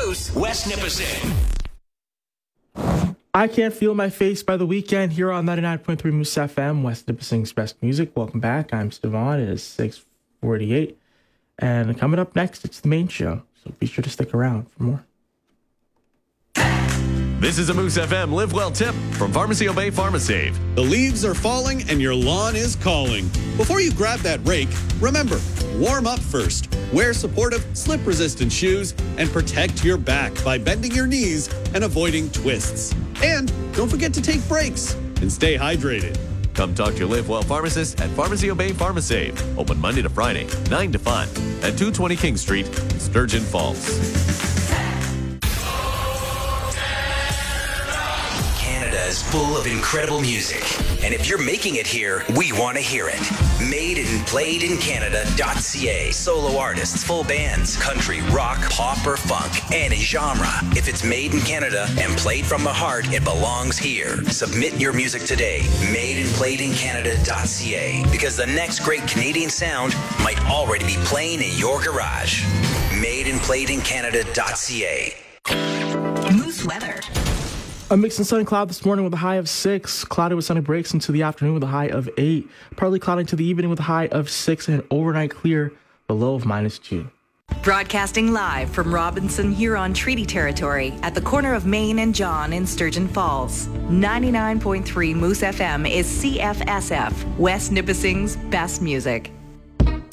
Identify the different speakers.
Speaker 1: Moose, West Nipissing.
Speaker 2: I Can't Feel My Face by The Weeknd here on 99.3 Moose FM, West Nipissing's best music. Welcome back. I'm Stevon. It is 6:48. And coming up next, it's the main show. So be sure to stick around for more.
Speaker 3: This is a Moose FM Live Well tip from Pharmacy Obey PharmaSave.
Speaker 4: The leaves are falling and your lawn is calling. Before you grab that rake, remember, warm up first. Wear supportive, slip-resistant shoes and protect your back by bending your knees and avoiding twists. And don't forget to take breaks and stay hydrated.
Speaker 3: Come talk to your Live Well pharmacist at Pharmacy Obey PharmaSave. Open Monday to Friday, 9 to 5 at 220 King Street, Sturgeon Falls.
Speaker 1: Canada is full of incredible music. And if you're making it here, we want to hear it. Made and played in Canada.ca. Solo artists, full bands, country, rock, pop, or funk, any genre. If it's made in Canada and played from the heart, it belongs here. Submit your music today. Made and played in Canada.ca. Because the next great Canadian sound might already be playing in your garage. Made and played in Canada.ca.
Speaker 5: Moose weather.
Speaker 2: A mix and sunny cloud this morning with a high of 6. Cloudy with sunny breaks into the afternoon with a high of 8. Partly cloudy into the evening with a high of 6 and overnight clear, the low of -2.
Speaker 5: Broadcasting live from Robinson Huron Treaty Territory at the corner of Main and John in Sturgeon Falls. 99.3 Moose FM is CFSF, West Nipissing's best music.